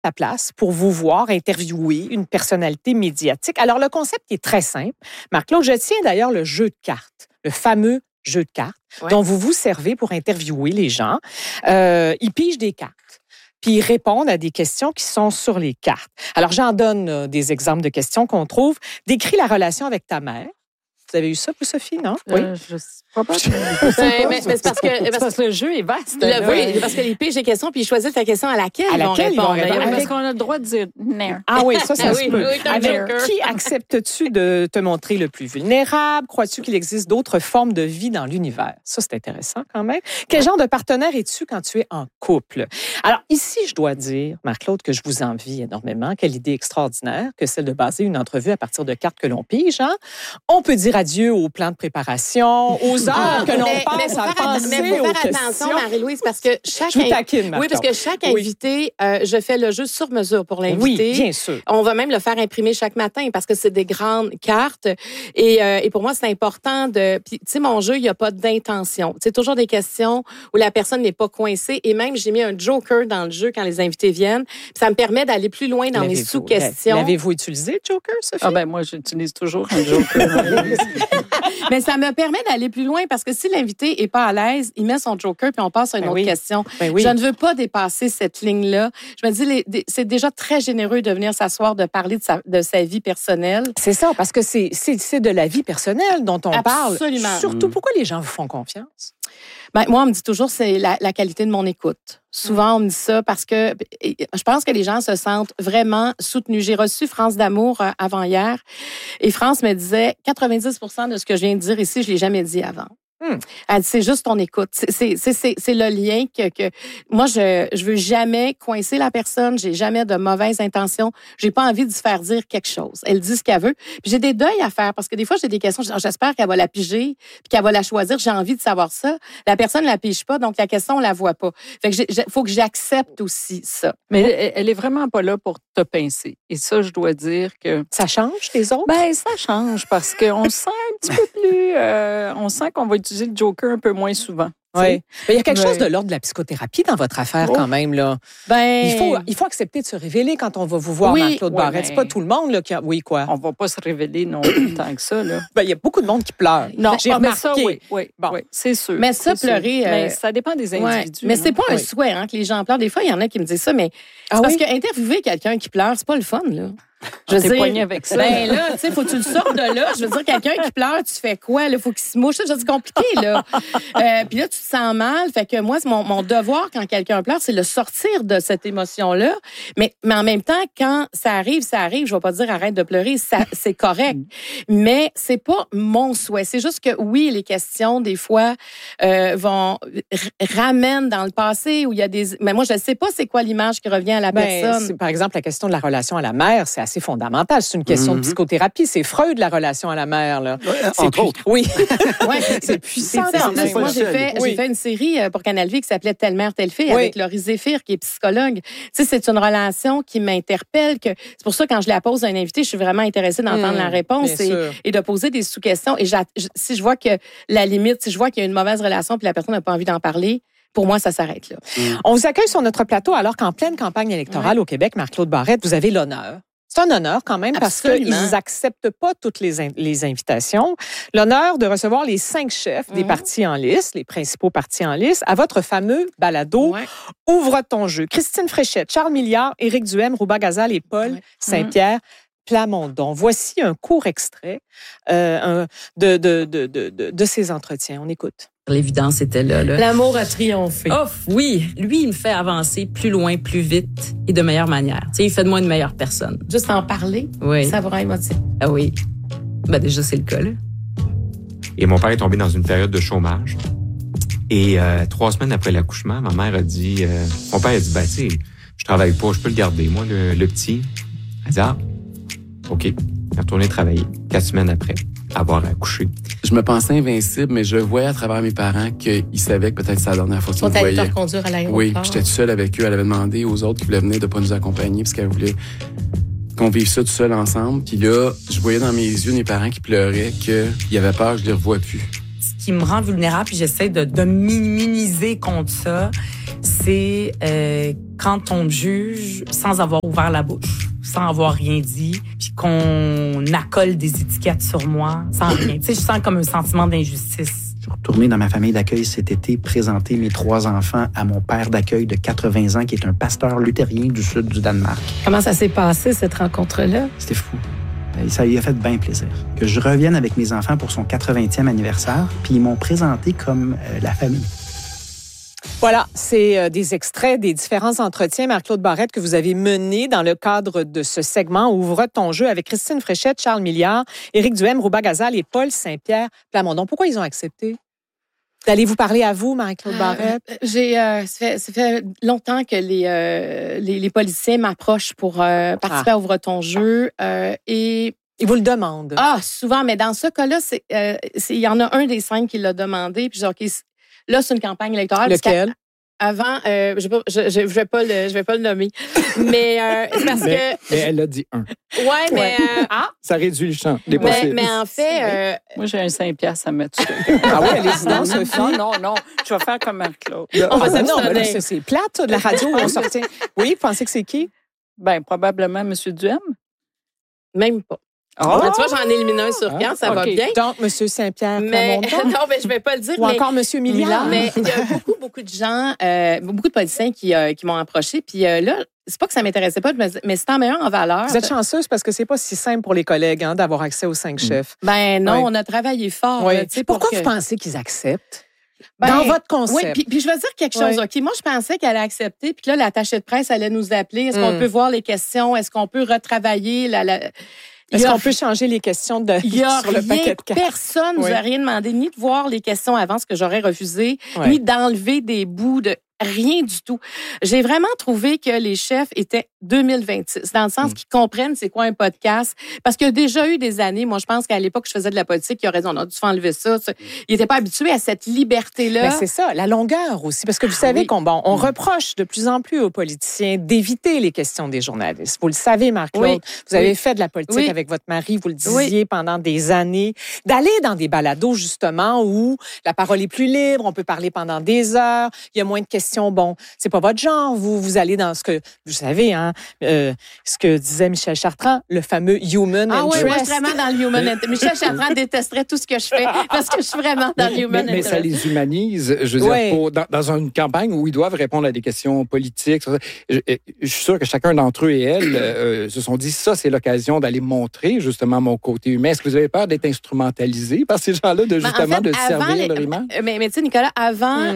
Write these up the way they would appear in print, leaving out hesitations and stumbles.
la place pour vous voir interviewer une personnalité médiatique. Alors, le concept est très simple. Marc-Claude, je tiens d'ailleurs le jeu de cartes, le fameux jeu de cartes dont vous vous servez pour interviewer les gens. Ils pigent des cartes. Puis ils répondent à des questions qui sont sur les cartes. Alors, j'en donne des exemples de questions qu'on trouve. Décris la relation avec ta mère. Vous avez eu ça, vous, Sophie, non? Oui. Je sais pas. Mais c'est parce que le jeu est vaste. Oui, parce que les piges des questions, puis ils choisissent la question à laquelle ils vont répondre. Parce qu'on a le droit de dire non. Ah oui, ça se peut. Oui, Avec qui acceptes-tu de te montrer le plus vulnérable? Crois-tu qu'il existe d'autres formes de vie dans l'univers? Ça, c'est intéressant quand même. Quel genre de partenaire es-tu quand tu es en couple? Alors ici, je dois dire, Marc-Claude, que je vous envie énormément. Quelle idée extraordinaire que celle de baser une entrevue à partir de cartes que l'on pige. Hein? On peut dire adieu au plan de préparation, aux heures que l'on passe à penser aux questions. Attention, Marie-Louise, parce que chaque... Je vous taquine, Oui, parce que chaque invité, je fais le jeu sur mesure pour l'invité. Oui, bien sûr. On va même le faire imprimer chaque matin parce que c'est des grandes cartes. Et pour moi, c'est important de... Puis, tu sais, mon jeu, il n'y a pas d'intention. C'est toujours des questions où la personne n'est pas coïncée. Et même, j'ai mis un joker dans le jeu quand les invités viennent. Puis ça me permet d'aller plus loin dans mes sous-questions. L'avez-vous utilisé, le joker, Sophie? Ah ben moi, j'utilise toujours un joker. Mais ça me permet d'aller plus loin parce que si l'invité est pas à l'aise, il met son joker puis on passe à une autre question. Je ne veux pas dépasser cette ligne-là. Je me dis, c'est déjà très généreux de venir s'asseoir, de parler de sa vie personnelle. C'est ça, parce que c'est de la vie personnelle dont on parle. Absolument. Surtout, pourquoi les gens vous font confiance? Ben, moi, on me dit toujours c'est la qualité de mon écoute. Souvent, on me dit ça parce que je pense que les gens se sentent vraiment soutenus. J'ai reçu France d'Amour avant-hier et France me disait 90% de ce que je viens de dire ici, je l'ai jamais dit avant. Elle dit, c'est juste ton écoute. C'est le lien que moi, je veux jamais coincer la personne. J'ai jamais de mauvaises intentions. J'ai pas envie de se faire dire quelque chose. Elle dit ce qu'elle veut. Puis j'ai des deuils à faire parce que des fois, j'ai des questions. J'espère qu'elle va la piger puis qu'elle va la choisir. J'ai envie de savoir ça. La personne la pige pas, donc la question, on la voit pas. Fait que faut que j'accepte aussi ça. Mais elle est vraiment pas là pour te pincer. Et ça, je dois dire que... Ça change les autres? Ben, ça change parce qu'on sent un petit peu plus... on sent qu'on va utiliser le joker un peu moins souvent. Oui. Il y a quelque chose de l'ordre de la psychothérapie dans votre affaire quand même. Là. Il faut accepter de se révéler quand on va vous voir, Marc-Claude Barrette. C'est pas tout le monde là, qui a... Oui, quoi? On va pas se révéler non plus tant que ça. Là. Il y a beaucoup de monde qui pleure. Non, j'ai remarqué. Ça, oui, c'est sûr. Mais ça, pleurer... Mais ça dépend des individus. Mais c'est pas un souhait que les gens pleurent. Des fois, il y en a qui me disent ça, mais c'est parce que interviewer quelqu'un qui pleure, c'est pas le fun, là. Je veux dire, avec ça. Ben là, tu sais, faut que tu le sortes de là. Je veux dire, quelqu'un qui pleure, tu fais quoi? Là, faut qu'il se mouche. C'est compliqué, là. Puis là, tu te sens mal. Fait que moi, c'est mon devoir quand quelqu'un pleure, c'est le sortir de cette émotion-là. Mais en même temps, quand ça arrive. Je vais pas dire arrête de pleurer. Ça, c'est correct. Mais c'est pas mon souhait. C'est juste que oui, les questions, des fois, ramènent dans le passé où il y a des... Mais moi, je sais pas c'est quoi l'image qui revient à la personne. Par exemple, la question de la relation à la mère, c'est assez fondamental. C'est une question de psychothérapie. C'est Freud, la relation à la mère. Là. Entre autres. Oui. C'est puissant. Moi, j'ai fait une série pour Canal Vie qui s'appelait Telle mère, telle fille avec Laurie Zéphir, qui est psychologue. Tu sais, c'est une relation qui m'interpelle. C'est pour ça, quand je la pose à un invité, je suis vraiment intéressée d'entendre la réponse et de poser des sous-questions. Et si je vois que la limite, si je vois qu'il y a une mauvaise relation puis la personne n'a pas envie d'en parler, pour moi, ça s'arrête là. On vous accueille sur notre plateau alors qu'en pleine campagne électorale au Québec, Marc-Claude Barrette, vous avez l'honneur. C'est un honneur quand même parce qu'ils n'acceptent pas toutes les invitations. L'honneur de recevoir les 5 chefs des partis en lice, les principaux partis en lice, à votre fameux balado Ouvre ton jeu. Christine Fréchette, Charles Milliard, Éric Duhem, Rouba Gazal et Paul Saint-Pierre Plamondon. Voici un court extrait de ces entretiens. On écoute. L'évidence était là. L'amour a triomphé. Oh, oui. Lui, il me fait avancer plus loin, plus vite et de meilleure manière. Tu sais, il fait de moi une meilleure personne. Juste en parler, ça va émotif. Ah oui. Ben déjà, c'est le cas, là. Et mon père est tombé dans une période de chômage. Et 3 semaines après l'accouchement, ma mère a dit... mon père a dit, ben, tu sais, je travaille pas, je peux le garder, moi, le petit. Elle a dit, OK. Il est retourné travailler 4 semaines après avoir accouché. Je me pensais invincible, mais je voyais à travers mes parents qu'ils savaient que peut-être c'est la dernière fois qu'ils me voyaient. On t'allait te reconduire à l'aéroport. Oui, j'étais tout seul avec eux. Elle avait demandé aux autres qui voulaient venir de pas nous accompagner parce qu'elle voulait qu'on vive ça tout seul ensemble. Puis là, je voyais dans mes yeux mes parents qui pleuraient qu'ils avaient peur que je les revoie plus. Ce qui me rend vulnérable, puis j'essaie de m'immuniser contre ça, c'est quand on me juge sans avoir ouvert la bouche, sans avoir rien dit, puis qu'on accole des étiquettes sur moi sans rien. Tu sais, je sens comme un sentiment d'injustice. Je suis retourné dans ma famille d'accueil cet été, présenter mes 3 enfants à mon père d'accueil de 80 ans, qui est un pasteur luthérien du sud du Danemark. Comment ça s'est passé, cette rencontre-là? C'était fou. Ça lui a fait bien plaisir. Que je revienne avec mes enfants pour son 80e anniversaire, puis ils m'ont présenté comme la famille. Voilà, c'est des extraits des différents entretiens, Marc-Claude Barrette, que vous avez menés dans le cadre de ce segment Ouvre ton jeu avec Christine Fréchette, Charles Milliard, Éric Duhem, Rouba Gazal et Paul Saint-Pierre Plamondon. Pourquoi ils ont accepté d'aller vous parler à vous, Marie-Claude Barrette? Ça fait longtemps que les politiciens m'approchent pour participer à Ouvre ton jeu et ils vous le demandent. Ah, souvent, mais dans ce cas-là, il y en a un des 5 qui l'a demandé, puis genre, là, c'est une campagne électorale. Lequel? Avant, je vais pas le nommer, mais c'est parce que. Mais elle a dit un. Ouais, mais ça réduit le champ des possibles. Mais en fait, moi j'ai un 5$ à mettre. Ah oui, allez-y donc, Sophie. Non, je vais faire comme Marc-Claude. On va non, c'est plate, ça, de la radio où on sortait. Oui, vous pensez que c'est qui? Ben probablement M. Duhem. Même pas. Oh! Tu vois, j'en ai éliminé un sur 4, ça va bien. Donc, M. Saint-Pierre Plamondon. Non, mais je vais pas le dire. Ou encore M. Milliard. Mais il y a beaucoup de gens, beaucoup de politiciens qui m'ont approché. Puis là, c'est pas que ça m'intéressait pas, mais c'est en meilleur en valeur. Vous êtes chanceuse parce que c'est pas si simple pour les collègues d'avoir accès aux 5 chefs. Ben non, on a travaillé fort. Oui. Là, pourquoi vous pensez qu'ils acceptent? Dans votre concept. Oui, puis je vais dire quelque chose. OK, moi, je pensais qu'elle allait accepter. Puis là, l'attaché de presse allait nous appeler. Est-ce qu'on peut voir les questions? Est-ce qu'on peut retravailler Est-ce qu'on peut changer les questions sur le paquet de cartes? Personne ne nous a rien demandé, ni de voir les questions avant, ce que j'aurais refusé, ni d'enlever des bouts de rien du tout. J'ai vraiment trouvé que les chefs étaient 2026, dans le sens qu'ils comprennent c'est quoi un podcast. Parce qu'il y a déjà eu des années, moi, je pense qu'à l'époque, je faisais de la politique, il aurait dit, on a dû faire enlever ça. Ils n'étaient pas habitués à cette liberté-là. Ben c'est ça, la longueur aussi. Parce que vous savez qu'on reproche de plus en plus aux politiciens d'éviter les questions des journalistes. Vous le savez, Marc-Claude. Vous avez fait de la politique avec votre mari, vous le disiez pendant des années. D'aller dans des balados, justement, où la parole est plus libre, on peut parler pendant des heures, il y a moins de questions. Bon, c'est pas votre genre. Vous allez dans ce que, vous savez, ce que disait Michel Chartrand, le fameux human interest. Ah oui, moi, je suis vraiment dans le human interest. Michel Chartrand détesterait tout ce que je fais parce que je suis vraiment dans le human interest. Mais ça les humanise, je veux dire, dans une campagne où ils doivent répondre à des questions politiques. Je suis sûr que chacun d'entre eux et elles se sont dit, ça, c'est l'occasion d'aller montrer justement mon côté humain. Est-ce que vous avez peur d'être instrumentalisé par ces gens-là, de servir leur image? Mais tu sais, Nicolas, avant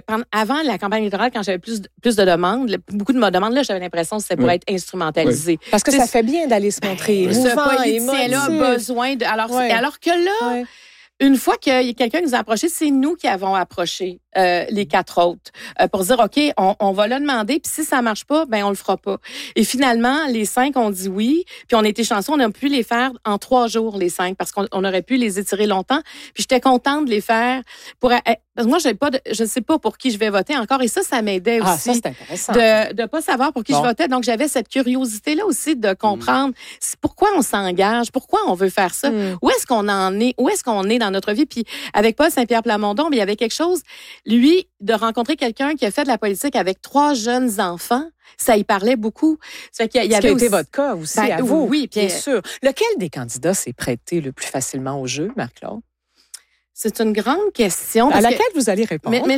la campagne électorale, quand j'avais plus de demandes, beaucoup de demandes, là, j'avais l'impression que c'était pour être instrumentalisé. Parce que ça fait bien d'aller se montrer ce politicien-là a besoin de... Alors que là... Une fois que quelqu'un nous a approché, c'est nous qui avons approché les 4 autres pour dire, OK, on va le demander, puis si ça marche pas, ben on le fera pas. Et finalement, les 5 ont dit oui, puis on était chanceux, on a pu les faire en 3 jours, les 5, parce qu'on aurait pu les étirer longtemps. Puis j'étais contente de les faire parce que moi, je ne sais pas pour qui je vais voter encore, et ça m'aidait aussi. Ça, c'est intéressant. De pas savoir pour qui je votais. Donc, j'avais cette curiosité-là aussi de comprendre pourquoi on s'engage, pourquoi on veut faire ça, où est-ce qu'on en est, où est-ce qu'on est dans notre vie. Puis avec Paul Saint-Pierre Plamondon, il y avait quelque chose, lui, de rencontrer quelqu'un qui a fait de la politique avec 3 jeunes enfants. Ça y parlait beaucoup. Ça fait qu'il y avait été votre cas aussi, à vous. Oui, bien sûr. Lequel des candidats s'est prêté le plus facilement au jeu, Marc-Claude? C'est une grande question. À laquelle vous allez répondre. Mais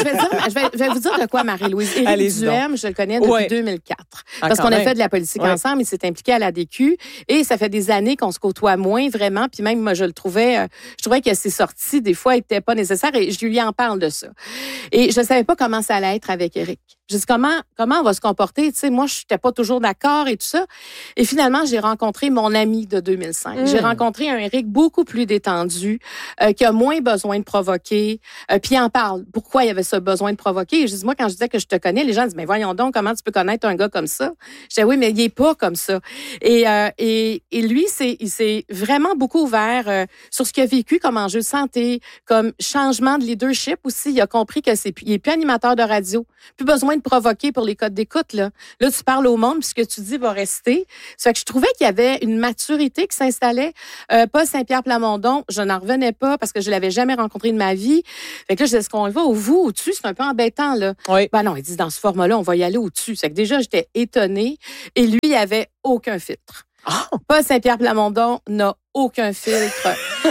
je vais vous dire de quoi, Marie-Louise. Éric Duhem, je le connais depuis 2004. Parce qu'on a fait de la politique ensemble, il s'est impliqué à l'ADQ. Et ça fait des années qu'on se côtoie moins vraiment. Puis même, moi, je trouvais que ses sorties, des fois, n'étaient pas nécessaires. Et je lui en parle de ça. Et je ne savais pas comment ça allait être avec Éric. Je dis, comment on va se comporter? Tu sais, moi, je n'étais pas toujours d'accord et tout ça. Et finalement, j'ai rencontré mon ami de 2005. J'ai rencontré un Éric beaucoup plus détendu, qui a moins besoin de provoquer. Puis il en parle. Pourquoi il y avait ce besoin de provoquer? Et je dis, moi, quand je disais que je te connais, les gens disent, mais voyons donc, comment tu peux connaître un gars comme ça? Je disais, oui, mais il n'est pas comme ça. Et lui, il s'est vraiment beaucoup ouvert sur ce qu'il a vécu comme enjeu de santé, comme changement de leadership aussi. Il a compris qu'il n'est plus animateur de radio, plus besoin de provoquer pour les codes d'écoute, là. Là, tu parles au monde, puis ce que tu dis va rester. Ça fait que je trouvais qu'il y avait une maturité qui s'installait. Paul Saint-Pierre Plamondon, je n'en revenais pas parce que je l'avais jamais rencontré de ma vie. Fait que là, je disais, est-ce qu'on va au-dessus? C'est un peu embêtant, là. Oui. Ben non, il dit, dans ce format-là, on va y aller au-dessus. C'est que déjà, j'étais étonnée. Et lui, il avait aucun filtre. Oh. Paul Saint-Pierre Plamondon n'a aucun filtre.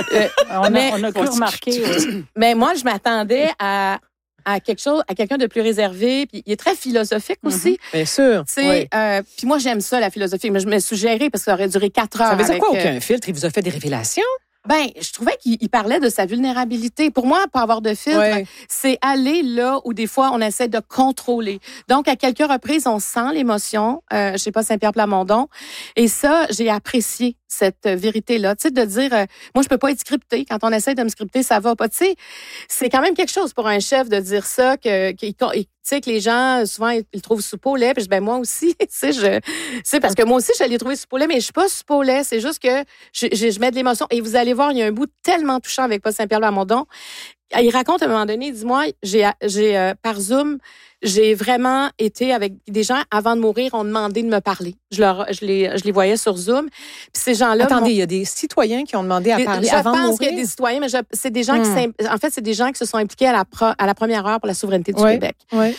On a cru remarquer. Mais moi, je m'attendais à quelque chose, à quelqu'un de plus réservé. Puis il est très philosophique aussi. Bien sûr. Oui. Puis moi, j'aime ça, la philosophie. Mais je me suis gérée parce que ça aurait duré 4 heures. Ça veut dire quoi, aucun filtre? Il vous a fait des révélations? Ben, je trouvais qu'il parlait de sa vulnérabilité. Pour moi, pas avoir de filtre, c'est aller là où des fois on essaie de contrôler. Donc, à quelques reprises, on sent l'émotion. Je sais pas, Saint-Pierre Plamondon. Et ça, j'ai apprécié cette vérité-là. Tu sais, de dire, moi, je peux pas être scripté. Quand on essaie de me scripter, ça va pas. Tu sais, c'est quand même quelque chose pour un chef de dire ça, tu sais, que les gens, souvent, ils le trouvent soupe au lait. Puis ben moi aussi, tu sais, parce que moi aussi, je l'ai trouvé soupe au lait, mais je suis pas soupe au lait. C'est juste que je mets de l'émotion. Et vous allez voir, il y a un bout tellement touchant avec Paul Saint-Pierre Plamondon. Il raconte à un moment donné, dis-moi, par Zoom, j'ai vraiment été avec des gens, avant de mourir, ont demandé de me parler. Je les voyais sur Zoom. Puis ces gens-là... Attendez, il y a des citoyens qui ont demandé à parler avant de mourir? Je pense qu'il y a des citoyens, mais c'est des gens en fait, c'est des gens qui se sont impliqués à la première heure pour la souveraineté du Québec. Oui.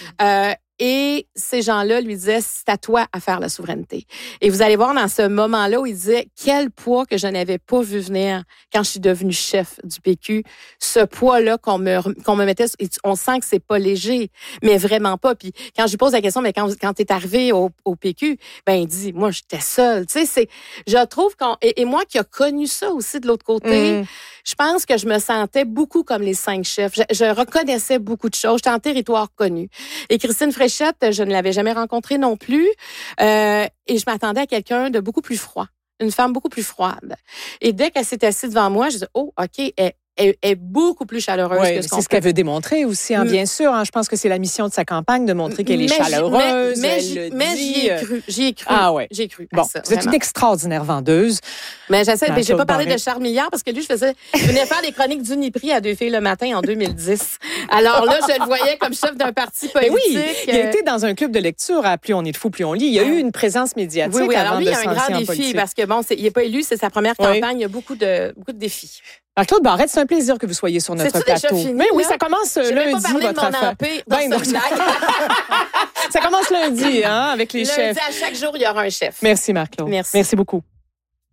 Et ces gens-là lui disaient, c'est à toi à faire la souveraineté. Et vous allez voir dans ce moment-là où il disait, quel poids que je n'avais pas vu venir quand je suis devenue chef du PQ. Ce poids-là qu'on me mettait, on sent que c'est pas léger, mais vraiment pas. Puis quand je lui pose la question, mais quand t'es arrivé au PQ, ben il dit, moi j'étais seule. Tu sais, je trouve et moi qui a connu ça aussi de l'autre côté, je pense que je me sentais beaucoup comme les 5 chefs. Je reconnaissais beaucoup de choses. J'étais en territoire connu. Et Christine Fréchette, je ne l'avais jamais rencontrée non plus. Et je m'attendais à quelqu'un de beaucoup plus froid. Une femme beaucoup plus froide. Et dès qu'elle s'est assise devant moi, je dis, oh, OK, elle est beaucoup plus chaleureuse que ce qu'on c'est ce qu'elle veut démontrer aussi, bien sûr. Je pense que c'est la mission de sa campagne de montrer qu'elle est chaleureuse. Mais j'y ai cru. J'y ai cru. Ah ouais. J'ai cru. Bon, ça, vous êtes une extraordinaire vendeuse. Mais j'ai pas parlé de Charles Milliard parce que lui, je venais faire des chroniques d'Uniprix à 2 filles le matin en 2010. Alors là, je le voyais comme chef d'un parti politique. Mais oui, il a été dans un club de lecture à Plus on est de fou, plus on lit. Il y a eu une présence médiatique. Oui, alors lui, il y a un grand défi politique. parce que il n'est pas élu, c'est sa première campagne. Il y a beaucoup de défis. Claude Barrette, c'est un plaisir que vous soyez sur notre plateau. Déjà fini, mais oui, ça commence lundi, votre affaire. Ça commence lundi, avec les chefs. Lundi, à chaque jour, il y aura un chef. Merci, Marc-Claude. Merci. Merci beaucoup.